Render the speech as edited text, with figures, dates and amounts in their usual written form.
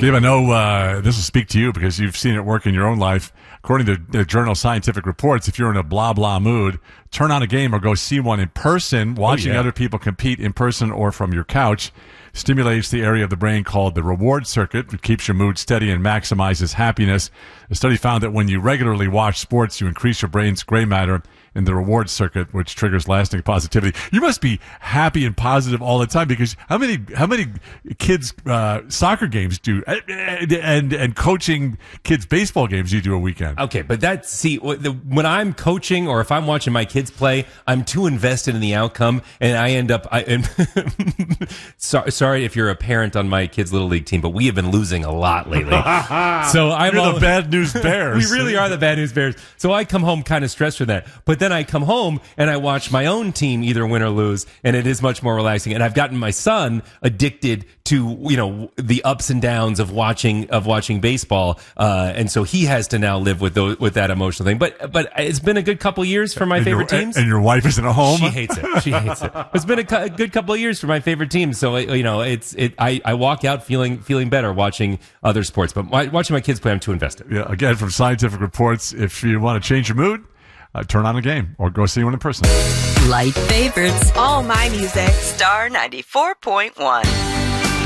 Gabe, I know this will speak to you because you've seen it work in your own life. According to the journal Scientific Reports, if you're in a blah, blah mood, turn on a game or go see one in person. Watching other people compete in person or from your couch stimulates the area of the brain called the reward circuit, which keeps your mood steady and maximizes happiness. A study found that when you regularly watch sports, you increase your brain's gray matter in the reward circuit, which triggers lasting positivity. You must be happy and positive all the time, because how many kids soccer games do and coaching kids baseball games do you do a weekend? Okay, but when I'm coaching or if I'm watching my kids play, I'm too invested in the outcome, and I end up. Sorry if you're a parent on my kids' little league team, but we have been losing a lot lately. So You're the bad news bears. We really are the bad news bears. So I come home kind of stressed from that, but then I come home and I watch my own team either win or lose, and it is much more relaxing. And I've gotten my son addicted to the ups and downs of watching baseball, and so he has to now live with that emotional thing. But it's been a good couple years for my favorite teams. And your wife isn't at home. She hates it. It's been a good couple of years for my favorite teams. So I walk out feeling better watching other sports, but watching my kids play, I'm too invested. Yeah. Again, from Scientific Reports, if you want to change your mood, turn on a game or go see one in person. Light favorites. All my music. Star 94.1.